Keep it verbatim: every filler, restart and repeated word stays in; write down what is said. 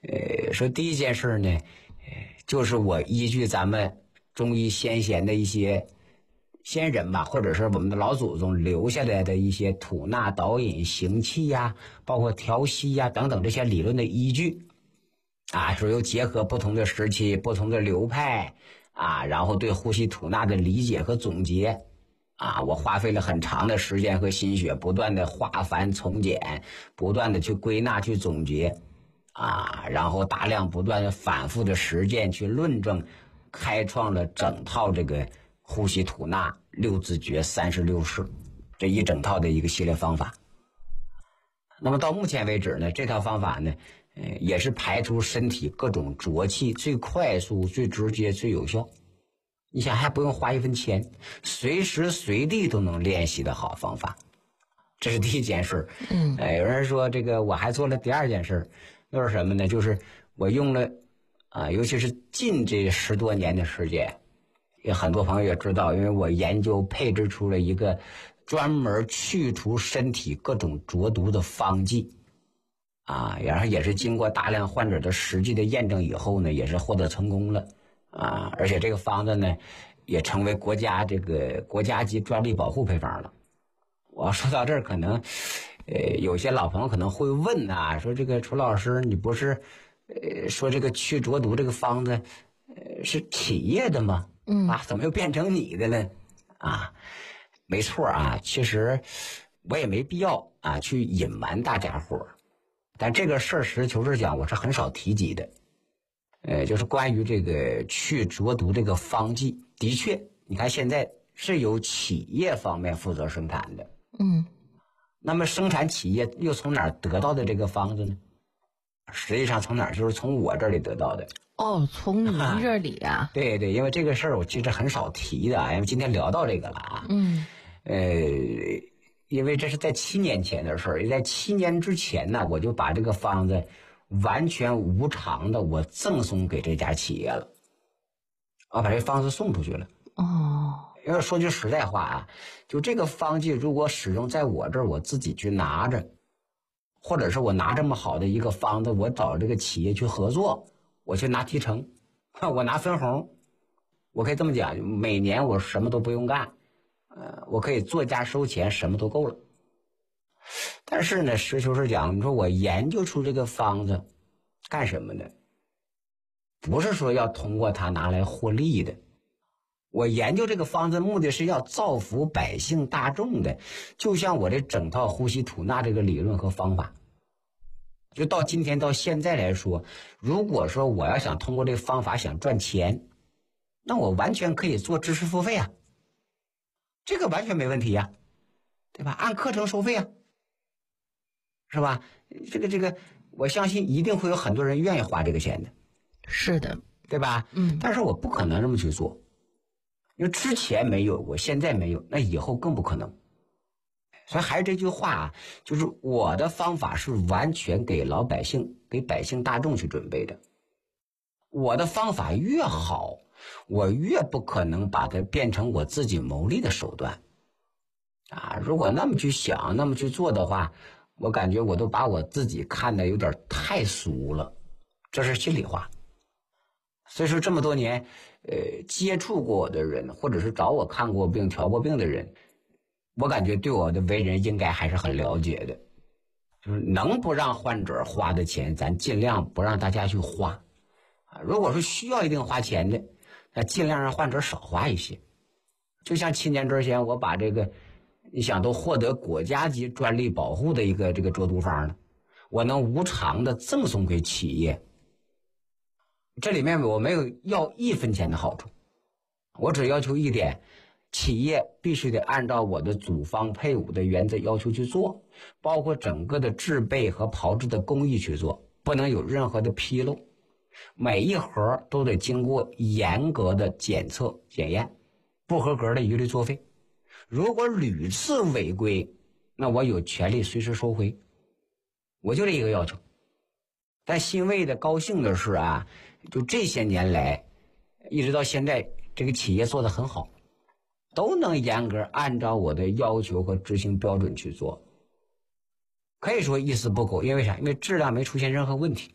呃，说第一件事呢，呃，就是我依据咱们中医先贤的一些先人吧，或者是我们的老祖宗留下来的一些吐纳导引行气呀、包括调息呀等等这些理论的依据啊，说又结合不同的时期、不同的流派啊，然后对呼吸吐纳的理解和总结啊，我花费了很长的时间和心血，不断的化繁从简，不断的去归纳、去总结啊，然后大量不断的反复的实践去论证，开创了整套这个呼吸吐纳六字诀三十六式这一整套的一个系列方法。那么到目前为止呢，这套方法呢，呃，也是排除身体各种浊气最快速、最直接、最有效。你想还不用花一分钱，随时随地都能练习的好方法，这是第一件事。嗯，呃，有人说这个我还做了第二件事，又是什么呢？就是我用了啊，尤其是近这十多年的时间，也很多朋友也知道，因为我研究配置出了一个专门去除身体各种浊毒的方剂啊，然后也是经过大量患者的实际的验证以后呢，也是获得成功了。啊，而且这个方子呢，也成为国家这个国家级专利保护配方了。我要说到这儿，可能，呃，有些老朋友可能会问啊，说这个楚老师，你不是，呃，说这个去浊毒这个方子，呃，是企业的吗？嗯，啊，怎么又变成你的了？啊，没错啊，其实我也没必要啊去隐瞒大家伙儿，但这个事儿实事求是讲，我是很少提及的。呃，就是关于这个去浊毒这个方剂，的确，你看现在是由企业方面负责生产的，嗯，那么生产企业又从哪儿得到的这个方子呢？实际上从哪儿？就是从我这里得到的。 哦，从您这里啊？ 对对，因为这个事儿我其实很少提的，因为今天聊到这个了啊。嗯，呃，因为这是在七年前的事儿，在七年之前呢，我就把这个方子完全无偿的我赠送给这家企业了，我把这方子送出去了。哦，因为说句实在话啊，就这个方剂如果使用在我这儿，我自己去拿着，或者是我拿这么好的一个方子，我找这个企业去合作，我去拿提成，我拿分红，我可以这么讲，每年我什么都不用干，呃，我可以做价收钱，什么都够了。但是呢，实事求是讲，你说我研究出这个方子干什么呢？不是说要通过它拿来获利的。我研究这个方子目的是要造福百姓大众的，就像我这整套呼吸吐纳这个理论和方法，就到今天到现在来说，如果说我要想通过这个方法想赚钱，那我完全可以做知识付费啊，这个完全没问题呀，对吧？按课程收费啊，是吧？这个这个，我相信一定会有很多人愿意花这个钱的。 是的， 对吧？嗯。但是我不可能这么去做，因为之前没有，我现在没有，那以后更不可能。所以还是这句话啊，就是我的方法是完全给老百姓、给百姓大众去准备的。我的方法越好，我越不可能把它变成我自己牟利的手段。啊，如果那么去想，那么去做的话，我感觉我都把我自己看得有点太俗了，这是心里话。所以说这么多年，呃，接触过我的人，或者是找我看过病、调过病的人，我感觉对我的为人应该还是很了解的。就是能不让患者花的钱，咱尽量不让大家去花。啊，如果是需要一定花钱的，那尽量让患者少花一些。就像七年之前，我把这个，你想都获得国家级专利保护的一个这个浊毒方呢，我能无偿的赠送给企业。这里面我没有要一分钱的好处，我只要求一点，企业必须得按照我的组方配伍的原则要求去做，包括整个的制备和炮制的工艺去做，不能有任何的纰漏，每一盒都得经过严格的检测检验，不合格的一律作废，如果屡次违规，那我有权利随时收回，我就这一个要求。但欣慰的高兴的是啊，就这些年来一直到现在，这个企业做得很好，都能严格按照我的要求和执行标准去做，可以说一丝不苟。因为啥？因为质量没出现任何问题。